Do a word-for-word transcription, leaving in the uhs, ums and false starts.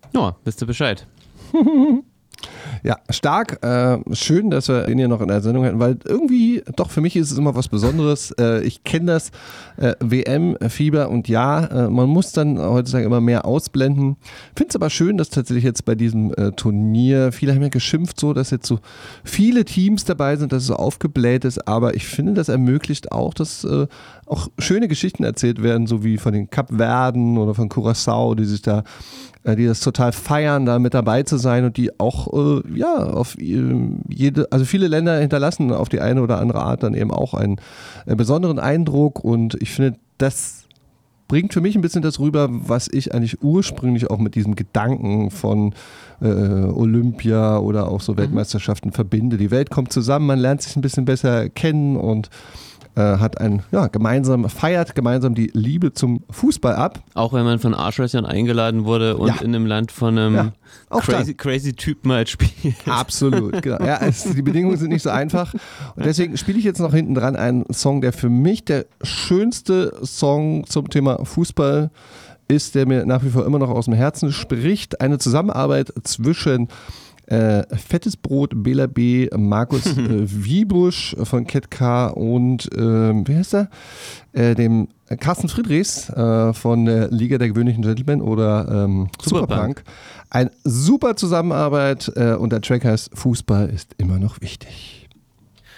Ja, wisst ihr Bescheid. Ja, stark. Äh, schön, dass wir den hier noch in der Sendung hätten, weil irgendwie, doch für mich ist es immer was Besonderes. Äh, ich kenne das äh, W M-Fieber und ja, äh, man muss dann heutzutage immer mehr ausblenden. Finde es aber schön, dass tatsächlich jetzt bei diesem äh, Turnier, viele haben ja geschimpft so, dass jetzt so viele Teams dabei sind, dass es so aufgebläht ist, aber ich finde, das ermöglicht auch, dass äh, auch schöne Geschichten erzählt werden, so wie von den Kapverden oder von Curaçao, die sich da die das total feiern, da mit dabei zu sein und die auch, äh, ja, auf jede, also viele Länder hinterlassen auf die eine oder andere Art dann eben auch einen, einen besonderen Eindruck und ich finde, das bringt für mich ein bisschen das rüber, was ich eigentlich ursprünglich auch mit diesem Gedanken von äh, Olympia oder auch so Weltmeisterschaften mhm. verbinde. Die Welt kommt zusammen, man lernt sich ein bisschen besser kennen und hat ein, ja, gemeinsam, feiert gemeinsam die Liebe zum Fußball ab. Auch wenn man von Arschlöchern eingeladen wurde und ja. in einem Land von einem ja, crazy, crazy Typen halt spielt. Absolut, genau. Ja, es, die Bedingungen sind nicht so einfach. Und deswegen spiele ich jetzt noch hinten dran einen Song, der für mich der schönste Song zum Thema Fußball ist, der mir nach wie vor immer noch aus dem Herzen spricht. Eine Zusammenarbeit zwischen Äh, Fettes Brot, Bela B., Markus äh, Wiebusch von Ketka und äh, wie heißt er? Äh, dem Carsten Friedrichs äh, von der Liga der gewöhnlichen Gentlemen oder ähm, Superpunk. Superpunk. Eine super Zusammenarbeit äh, und der Track heißt Fußball ist immer noch wichtig.